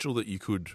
potential that you could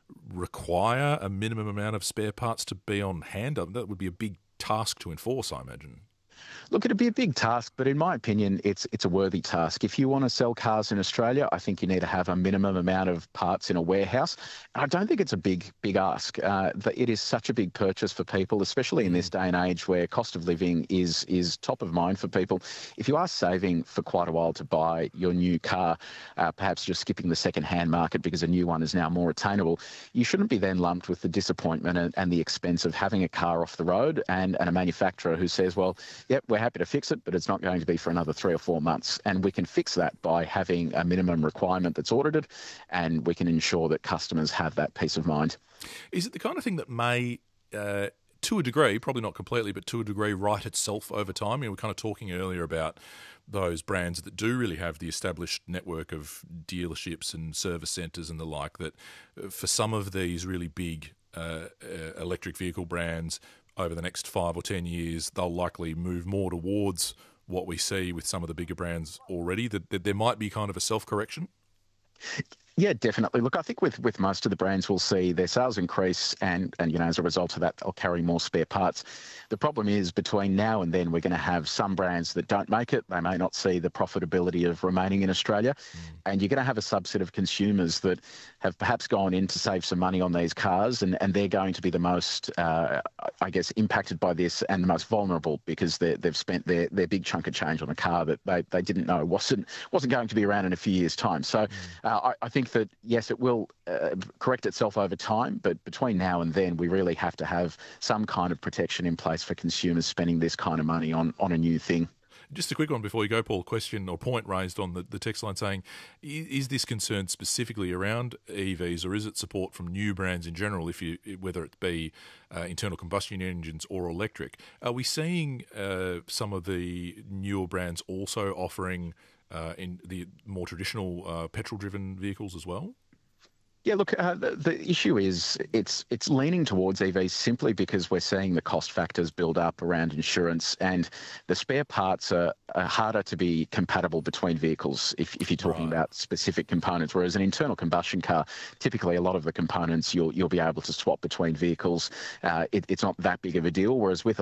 require a minimum amount of spare parts to be on hand? That would be a big task to enforce, I imagine. Look, it'd be a big task, but in my opinion, it's a worthy task. If you want to sell cars in Australia, I think you need to have a minimum amount of parts in a warehouse. And I don't think it's a big ask. It is such a big purchase for people, especially in this day and age where cost of living is top of mind for people. If you are saving for quite a while to buy your new car, perhaps you're skipping the second-hand market because a new one is now more attainable, you shouldn't be then lumped with the disappointment and the expense of having a car off the road and a manufacturer who says, well, yep, we're happy to fix it, but it's not going to be for another 3 or 4 months. And we can fix that by having a minimum requirement that's audited, and we can ensure that customers have that peace of mind. Is it the kind of thing that may, to a degree, probably not completely, but to a degree, right itself over time? We were kind of talking earlier about those brands that do really have the established network of dealerships and service centres and the like, that for some of these really big electric vehicle brands, over the next 5 or 10 years, they'll likely move more towards what we see with some of the bigger brands already, that there might be kind of a self-correction? Yeah, definitely. Look, I think with most of the brands, we'll see their sales increase and as a result of that, they'll carry more spare parts. The problem is between now and then, we're going to have some brands that don't make it. They may not see the profitability of remaining in Australia. And you're going to have a subset of consumers that have perhaps gone in to save some money on these cars, and they're going to be the most, impacted by this and the most vulnerable because they've spent their big chunk of change on a car that they didn't know wasn't going to be around in a few years' time. So I think that, yes, it will correct itself over time, but between now and then, we really have to have some kind of protection in place for consumers spending this kind of money on a new thing. Just a quick one before you go, Paul. Question or point raised on the text line saying, is this concerned specifically around EVs, or is it support from new brands in general, whether it be internal combustion engines or electric? Are we seeing some of the newer brands also offering in the more traditional petrol-driven vehicles as well? Yeah, look, the issue is it's leaning towards EVs simply because we're seeing the cost factors build up around insurance, and the spare parts are harder to be compatible between vehicles if you're talking about specific components, whereas an internal combustion car, typically a lot of the components you'll be able to swap between vehicles. It's not that big of a deal, whereas with